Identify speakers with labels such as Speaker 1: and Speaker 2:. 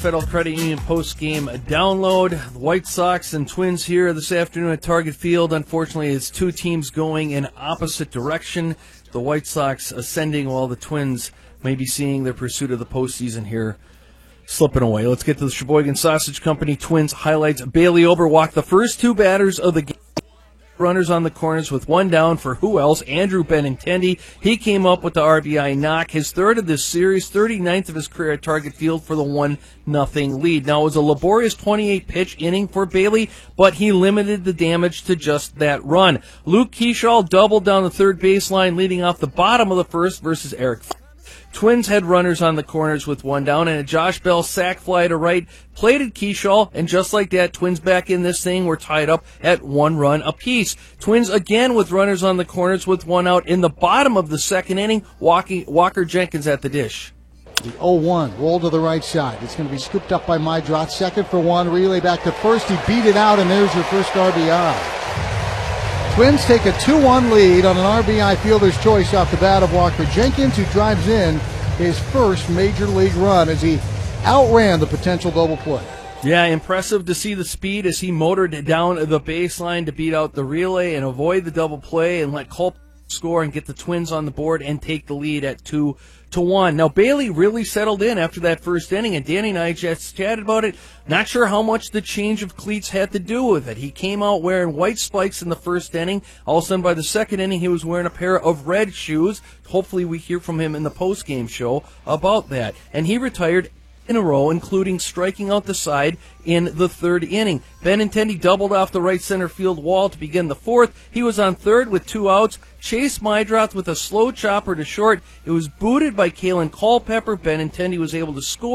Speaker 1: Federal Credit Union post-game download. The White Sox and Twins here this afternoon at Target Field. Unfortunately, it's two teams going in opposite direction. The White Sox ascending while the Twins may be seeing their pursuit of the postseason here slipping away. Let's get to the Sheboygan Sausage Company Twins highlights. Bailey Ober walked the first two batters of the game. Runners on the corners with one down for who else? Andrew Benintendi. He came up with the RBI knock, his third of this series, 39th of his career at Target Field for the 1-0 lead. Now, it was a laborious 28-pitch inning for Bailey, but he limited the damage to just that run. Luke Keeschall doubled down the third baseline, leading off the bottom of the first versus Eric. Twins had runners on the corners with one down, and a Josh Bell sac fly to right plated Keeschall, and just like that, Twins back in this thing were tied up at one run apiece. Twins again with runners on the corners with one out in the bottom of the second inning. Walker Jenkins at the dish.
Speaker 2: The 0-1, roll to the right side. It's going to be scooped up by Mydrot. Second for one, relay back to first. He beat it out, and there's your first RBI. Twins take a 2-1 lead on an RBI fielder's choice off the bat of Walker Jenkins, who drives in his first major league run as he outran the potential double play.
Speaker 1: Yeah, impressive to see the speed as he motored down the baseline to beat out the relay and avoid the double play and let Culp score and get the Twins on the board and take the lead at 2-1. Now, Bailey really settled in after that first inning, and Danny and I just chatted about it. Not sure how much the change of cleats had to do with it. He came out wearing white spikes in the first inning. All of a sudden, by the second inning, he was wearing a pair of red shoes. Hopefully, we hear from him in the post-game show about that. And he retired in a row, including striking out the side in the third inning. Benintendi doubled off the right center field wall to begin the fourth. He was on third with two outs. Chase Mydrot with a slow chopper to short. It was booted by Kalen Culpepper. Benintendi was able to score.